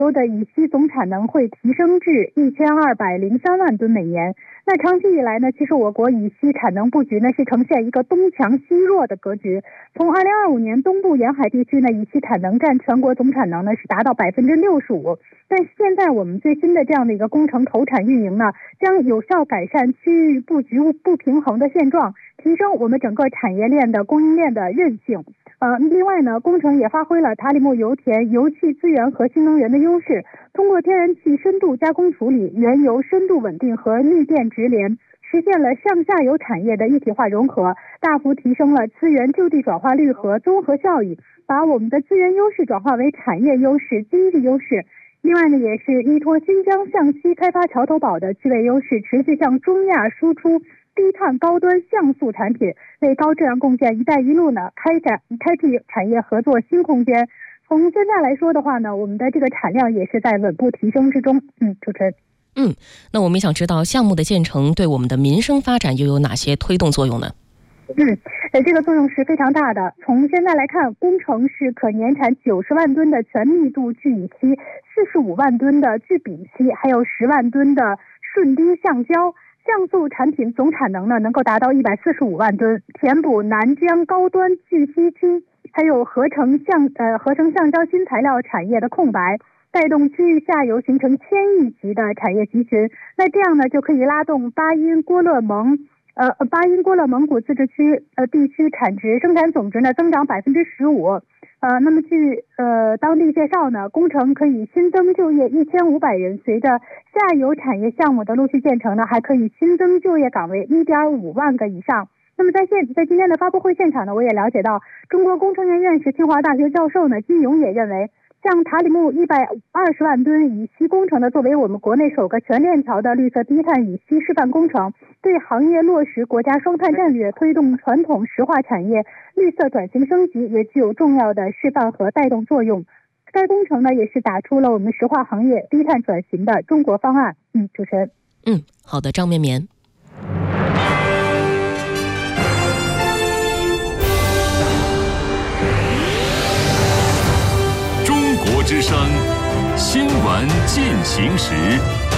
的乙烯总产能会提升至1203万吨每年。那长期以来呢，其实我国乙烯产能布局呢是呈现一个东强西弱的格局。从2025年东部沿海地区呢，乙烯产能占全国总产能呢是达到65%。但是现在我们最新的这样的一个工程投产运营呢，将有效改善区域布局不平衡的现状，提升我们整个产业链的供应链的韧性。另外呢，工程也发挥了塔里木油田油气资源和新能源的优势，通过天然气深度加工处理、原油深度稳定和绿电直连，实现了上下游产业的一体化融合，大幅提升了资源就地转化率和综合效益，把我们的资源优势转化为产业优势、经济优势。另外呢，也是依托新疆向西开发桥头堡的区位优势，持续向中亚输出低碳高端像素产品，为高质量共建“一带一路”呢开辟产业合作新空间。从现在来说的话呢，我们的这个产量也是在稳步提升之中。主持人。 那我们想知道项目的建成对我们的民生发展又有哪些推动作用呢？ 这个作用是非常大的。从现在来看，工程是可年产90万吨的全密度聚乙烯，45万吨的聚丙烯，还有10万吨的顺丁橡胶。像素产品总产能呢能够达到145万吨，填补南疆高端聚烯氢还有合成橡胶新材料产业的空白，带动区域下游形成1000亿级的产业集群。那这样呢就可以拉动巴音郭勒蒙古自治区地区生产总值呢增长15%。那么据当地介绍呢，工程可以新增就业1500人，随着下游产业项目的陆续建成呢，还可以新增就业岗位1.5万个以上。那么在今天的发布会现场呢，我也了解到，中国工程院院士、清华大学教授呢金勇也认为，像塔里木120万吨乙烯工程呢，作为我们国内首个全链条的绿色低碳乙烯示范工程，对行业落实国家双碳战略、推动传统石化产业绿色转型升级也具有重要的示范和带动作用。该工程呢，也是打出了我们石化行业低碳转型的中国方案。主持人。 好的，张绵绵。 中国之声新闻进行时。